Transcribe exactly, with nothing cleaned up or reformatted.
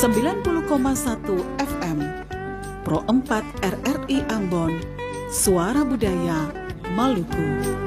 sembilan puluh koma satu F M Pro empat R R I Ambon, Suara Budaya Maluku.